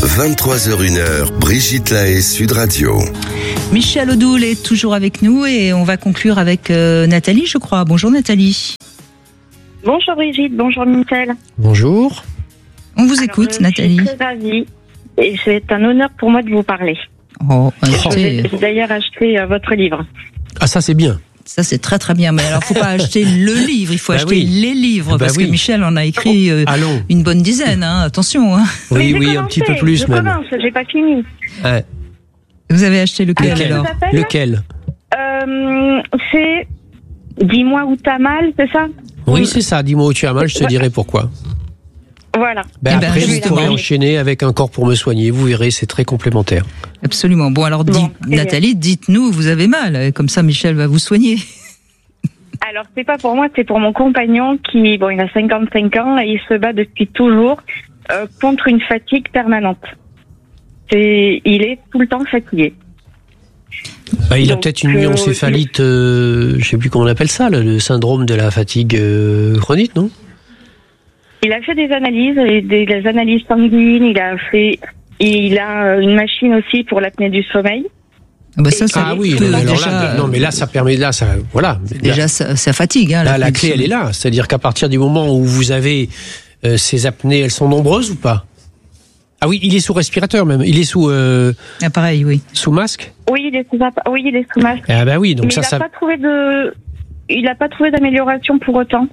23h01, Brigitte Lahaie, Sud Radio. Michel Odoul est toujours avec nous et on va conclure avec Nathalie, je crois. Bonjour Nathalie. Bonjour Brigitte, bonjour Michel. Bonjour. On vous écoute Nathalie. Je suis très ravie et c'est un honneur pour moi de vous parler. J'ai d'ailleurs acheté votre livre. Ah ça c'est bien. Ça c'est très très bien, mais alors faut pas acheter le livre, il faut acheter les livres, parce que Michel en a écrit une bonne dizaine, hein, attention. Hein. Oui, un petit peu plus même. J'ai pas fini. Ouais. Vous avez acheté lequel alors? Lequel? C'est Dis-moi où t'as mal, c'est ça? Oui, c'est ça, dis-moi où tu as mal, je te dirai pourquoi. Voilà. Après, vous pourrez enchaîner avec Un corps pour me soigner. Vous verrez, c'est très complémentaire. Absolument. Bon, alors, Nathalie, dites-nous où vous avez mal. Comme ça, Michel va vous soigner. Alors, c'est pas pour moi, c'est pour mon compagnon qui, il a 55 ans et il se bat depuis toujours contre une fatigue permanente. Il est tout le temps fatigué. Il a peut-être une myoencéphalite, je sais plus comment on appelle ça, le syndrome de la fatigue chronique, non? Il a fait des analyses, des analyses sanguines, il a une machine aussi pour l'apnée du sommeil. Mais là, ça permet, voilà. Déjà, ça fatigue, hein. La clé, elle est là. C'est-à-dire qu'à partir du moment où vous avez ces apnées, elles sont nombreuses ou pas? Ah oui, il est sous respirateur même. Il est sous appareil, oui. Sous masque? Oui, il est sous masque. Ah bah oui, donc mais il n'a pas trouvé d'amélioration pour autant.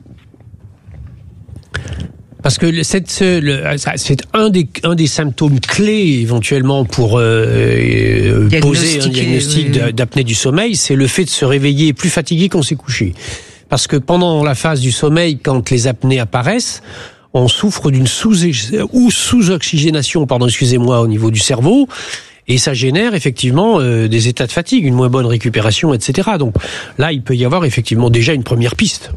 Parce que c'est un des symptômes clés éventuellement pour poser un diagnostic d'apnée du sommeil, c'est le fait de se réveiller plus fatigué qu'on s'est couché. Parce que pendant la phase du sommeil, quand les apnées apparaissent, on souffre d'une sous-oxygénation, au niveau du cerveau, et ça génère effectivement des états de fatigue, une moins bonne récupération, etc. Donc là, il peut y avoir effectivement déjà une première piste.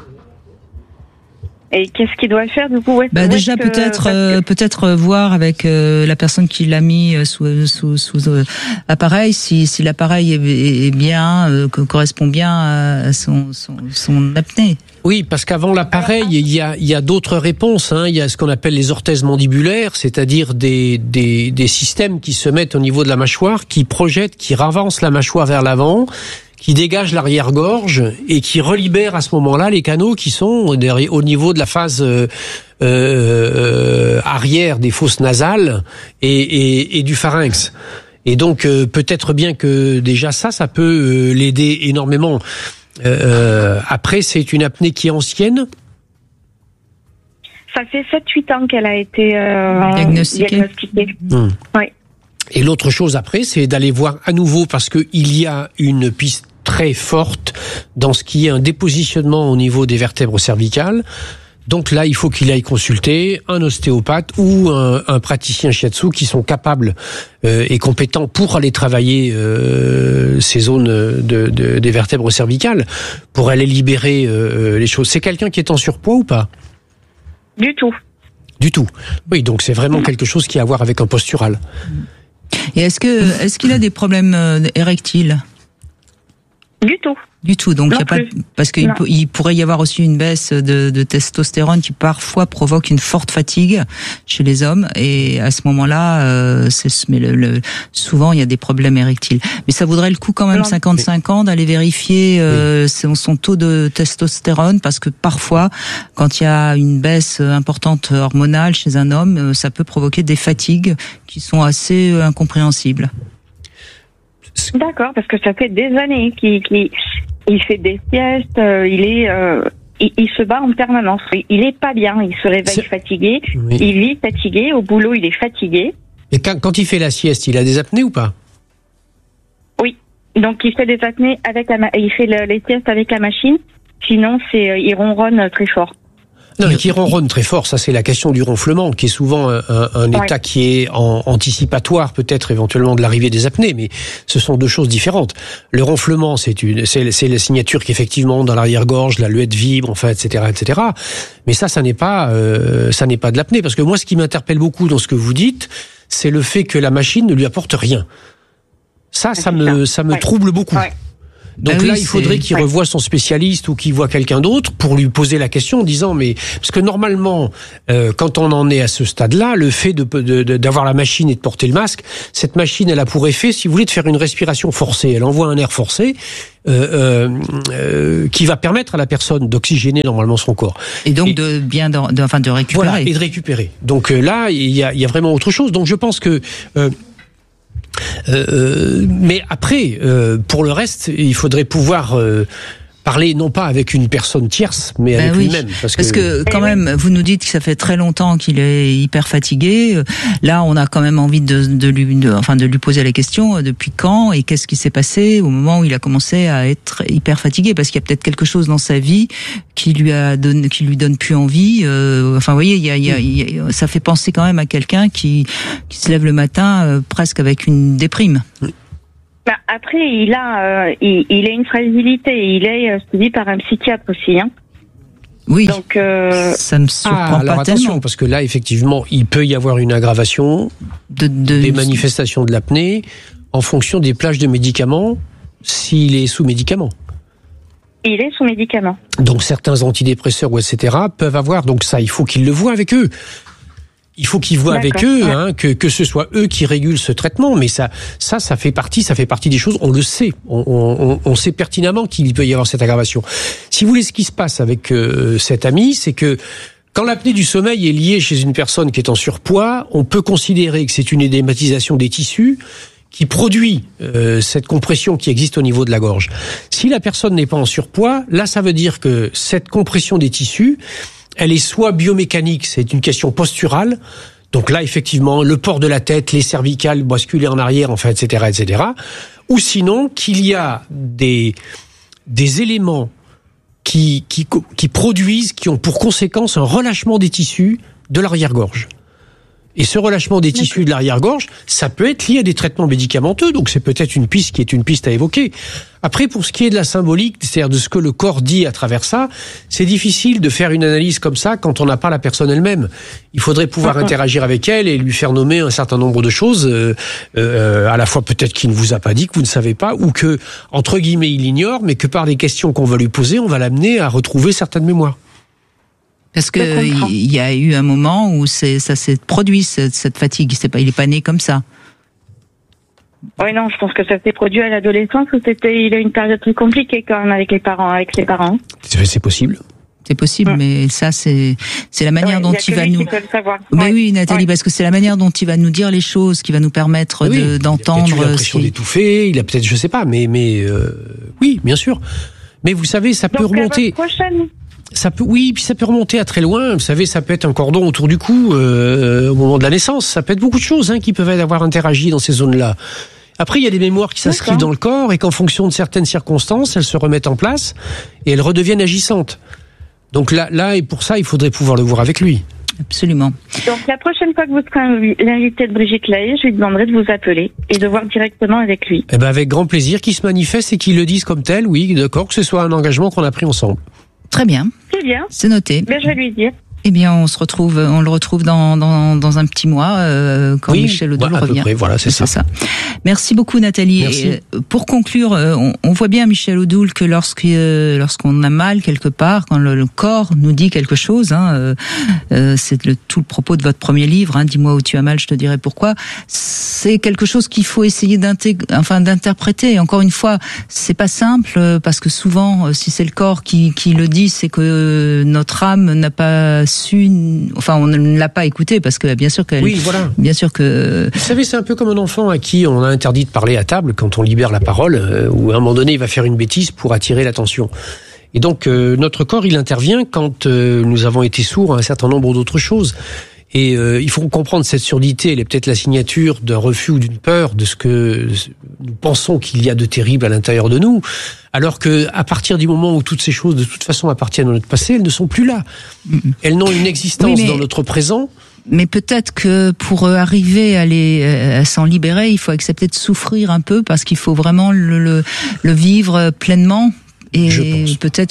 Et qu'est-ce qu'il doit faire du coup? Déjà peut-être voir avec la personne qui l'a mis sous appareil, si l'appareil est bien, correspond bien à son apnée. Oui, parce qu'avant l'appareil, il y a d'autres réponses. Il y a ce qu'on appelle les orthèses mandibulaires, c'est-à-dire des systèmes qui se mettent au niveau de la mâchoire, qui projettent, qui ravancent la mâchoire vers l'avant, qui dégage l'arrière-gorge et qui relibère à ce moment-là les canaux qui sont au niveau de la phase arrière des fosses nasales et du pharynx. Et donc peut-être bien que déjà ça peut l'aider énormément. Après, c'est une apnée qui est ancienne. Ça fait 7-8 ans qu'elle a été diagnostiquée. Oui. Et l'autre chose après, c'est d'aller voir à nouveau, parce que il y a une piste très forte dans ce qui est un dépositionnement au niveau des vertèbres cervicales. Donc là, il faut qu'il aille consulter un ostéopathe ou un praticien shiatsu qui sont capables et compétents pour aller travailler ces zones des vertèbres cervicales, pour aller libérer les choses. C'est quelqu'un qui est en surpoids ou pas? Du tout. Du tout. Oui, donc c'est vraiment quelque chose qui a à voir avec un postural. Et est-ce qu'il a des problèmes érectiles? Du tout, donc il y a pas, parce qu'il pourrait y avoir aussi une baisse de testostérone qui parfois provoque une forte fatigue chez les hommes, et à ce moment-là, souvent il y a des problèmes érectiles. Mais ça vaudrait le coup quand même, 55 ans, d'aller vérifier son taux de testostérone, parce que parfois, quand il y a une baisse importante hormonale chez un homme, ça peut provoquer des fatigues qui sont assez incompréhensibles. D'accord, parce que ça fait des années qu'il fait des siestes, il se bat en permanence. Il est pas bien, il se réveille fatigué, il vit fatigué, au boulot il est fatigué. Et quand il fait la sieste, il a des apnées ou pas? Oui, donc il fait des apnées il fait les siestes avec la machine, sinon il ronronne très fort. Non, mais qui ronronne très fort, ça c'est la question du ronflement, qui est souvent un état qui est anticipatoire peut-être éventuellement de l'arrivée des apnées, mais ce sont deux choses différentes. Le ronflement, c'est la signature qu'effectivement dans l'arrière-gorge, la luette vibre, enfin, etc., etc. Mais ça n'est pas de l'apnée, parce que moi, ce qui m'interpelle beaucoup dans ce que vous dites, c'est le fait que la machine ne lui apporte rien. Ça me trouble beaucoup. Ouais. Donc il faudrait qu'il revoie son spécialiste ou qu'il voit quelqu'un d'autre pour lui poser la question en disant parce que normalement, quand on en est à ce stade-là, le fait d'avoir la machine et de porter le masque, cette machine, elle a pour effet, si vous voulez, de faire une respiration forcée. Elle envoie un air forcé qui va permettre à la personne d'oxygéner normalement son corps. Et donc de récupérer. Voilà, et de récupérer. Donc là, il y a vraiment autre chose. Donc je pense que mais après, pour le reste, il faudrait pouvoir parler non pas avec une personne tierce, mais avec lui-même. Parce que quand même, vous nous dites que ça fait très longtemps qu'il est hyper fatigué. Là, on a quand même envie de lui poser la question depuis quand et qu'est-ce qui s'est passé au moment où il a commencé à être hyper fatigué, parce qu'il y a peut-être quelque chose dans sa vie qui lui donne plus envie. Vous voyez, ça fait penser quand même à quelqu'un qui se lève le matin presque avec une déprime. Après, il a une fragilité. Il est suivi par un psychiatre aussi. Hein. Oui. Donc, ça me surprend pas attention, tellement. parce que là, effectivement, il peut y avoir une aggravation des manifestations de l'apnée en fonction des plages de médicaments, s'il est sous médicaments. Il est sous médicaments. Donc certains antidépresseurs ou etc. peuvent avoir. Donc ça, il faut qu'il le voie avec eux. Il faut qu'ils voient avec eux, que ce soit eux qui régulent ce traitement. Mais ça fait partie des choses. On le sait. On sait pertinemment qu'il peut y avoir cette aggravation. Si vous voulez, ce qui se passe avec cet ami, c'est que quand l'apnée du sommeil est liée chez une personne qui est en surpoids, on peut considérer que c'est une édématisation des tissus qui produit cette compression qui existe au niveau de la gorge. Si la personne n'est pas en surpoids, là, ça veut dire que cette compression des tissus, elle est soit biomécanique, c'est une question posturale. Donc là, effectivement, le port de la tête, les cervicales basculées en arrière, enfin, etc., etc. Ou sinon, qu'il y a des éléments qui produisent, qui ont pour conséquence un relâchement des tissus de l'arrière-gorge. Et ce relâchement des tissus de l'arrière-gorge, ça peut être lié à des traitements médicamenteux, donc c'est peut-être une piste qui est une piste à évoquer. Après, pour ce qui est de la symbolique, c'est-à-dire de ce que le corps dit à travers ça, c'est difficile de faire une analyse comme ça quand on n'a pas la personne elle-même. Il faudrait pouvoir interagir avec elle et lui faire nommer un certain nombre de choses, à la fois peut-être qu'il ne vous a pas dit, que vous ne savez pas, ou que, entre guillemets, il ignore, mais que par les questions qu'on va lui poser, on va l'amener à retrouver certaines mémoires. Parce que il y a eu un moment où ça s'est produit, cette fatigue. Il est pas né comme ça. Oui, non, je pense que ça s'est produit à l'adolescence où il a une période très compliquée quand même avec ses parents. C'est possible. C'est possible, mais ça, c'est la manière dont il va nous. Mais oui, Nathalie, parce que c'est la manière dont il va nous dire les choses qui va nous permettre d'entendre. Il a peut-être eu l'impression d'étouffer, il a peut-être, je sais pas, mais oui, bien sûr. Mais vous savez, ça peut remonter. Puis ça peut remonter à très loin. Vous savez, ça peut être un cordon autour du cou au moment de la naissance. Ça peut être beaucoup de choses qui peuvent avoir interagi dans ces zones-là. Après, il y a des mémoires qui s'inscrivent dans le corps et qu'en fonction de certaines circonstances, elles se remettent en place et elles redeviennent agissantes. Donc là, et pour ça, il faudrait pouvoir le voir avec lui. Absolument. Donc la prochaine fois que vous serez l'invité de Brigitte Lahaie, je lui demanderai de vous appeler et de voir directement avec lui. Avec grand plaisir, qu'il se manifeste et qu'il le dise comme tel, oui, d'accord, que ce soit un engagement qu'on a pris ensemble. Très bien. C'est bien. C'est noté. Je vais lui dire. Eh bien, on le retrouve dans un petit mois quand Michel Odoul revient. À peu près, voilà, c'est ça. Merci beaucoup, Nathalie. Merci. Et pour conclure, on voit bien, Michel Odoul, que lorsqu'on a mal quelque part, quand le corps nous dit quelque chose, c'est tout le propos de votre premier livre, dis-moi où tu as mal, je te dirai pourquoi. C'est quelque chose qu'il faut essayer d'interpréter. Encore une fois, c'est pas simple parce que souvent, si c'est le corps qui le dit, c'est que notre âme n'a pas on ne l'a pas écouté parce que bien sûr que vous savez, c'est un peu comme un enfant à qui on a interdit de parler à table quand on libère la parole, où à un moment donné il va faire une bêtise pour attirer l'attention. Et donc notre corps il intervient quand nous avons été sourds à un certain nombre d'autres choses. Et il faut comprendre cette surdité, elle est peut-être la signature d'un refus ou d'une peur de ce que nous pensons qu'il y a de terrible à l'intérieur de nous, alors que à partir du moment où toutes ces choses de toute façon appartiennent à notre passé, elles ne sont plus là. Elles n'ont une existence dans notre présent. Mais peut-être que pour arriver à s'en libérer, il faut accepter de souffrir un peu parce qu'il faut vraiment le vivre pleinement. Et peut-être que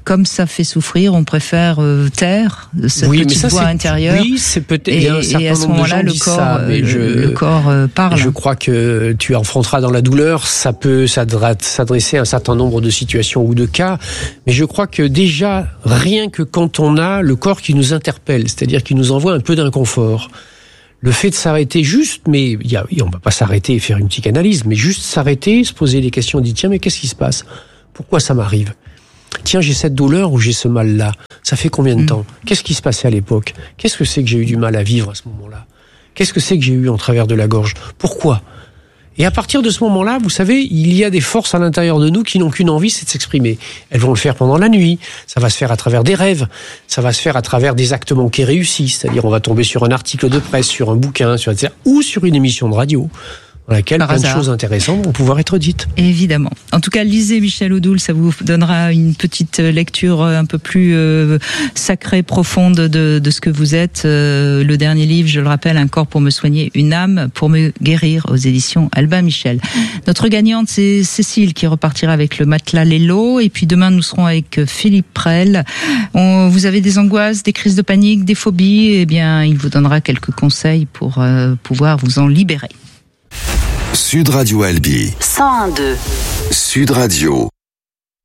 comme ça fait souffrir, on préfère taire cette petite voix intérieure. Oui, c'est peut-être. Et à ce moment-là, le corps parle. Je crois que tu affronteras dans la douleur. Ça peut s'adresser à un certain nombre de situations ou de cas. Mais je crois que déjà, rien que quand on a le corps qui nous interpelle, c'est-à-dire qui nous envoie un peu d'inconfort, le fait de s'arrêter juste, mais on va pas s'arrêter et faire une psychanalyse, mais juste s'arrêter, se poser des questions, dire tiens, mais qu'est-ce qui se passe ? Pourquoi ça m'arrive ? Tiens, j'ai cette douleur ou j'ai ce mal-là. Ça fait combien de temps ? Qu'est-ce qui se passait à l'époque ? Qu'est-ce que c'est que j'ai eu du mal à vivre à ce moment-là ? Qu'est-ce que c'est que j'ai eu en travers de la gorge ? Pourquoi ? Et à partir de ce moment-là, vous savez, il y a des forces à l'intérieur de nous qui n'ont qu'une envie, c'est de s'exprimer. Elles vont le faire pendant la nuit, ça va se faire à travers des rêves, ça va se faire à travers des actes manqués réussis, c'est-à-dire on va tomber sur un article de presse, sur un bouquin, ou sur une émission de radio, dans laquelle plein de choses intéressantes vont pouvoir être dites. Évidemment. En tout cas, lisez Michel Odoul, ça vous donnera une petite lecture un peu plus sacrée, profonde de ce que vous êtes. Le dernier livre, je le rappelle, Un corps pour me soigner, une âme pour me guérir, aux éditions Albin Michel. Notre gagnante, c'est Cécile qui repartira avec le matelas Lelo. Et puis demain, nous serons avec Philippe Prel. Vous avez des angoisses, des crises de panique, des phobies, eh bien, il vous donnera quelques conseils pour pouvoir vous en libérer. Sud Radio Albi 101.2 Sud Radio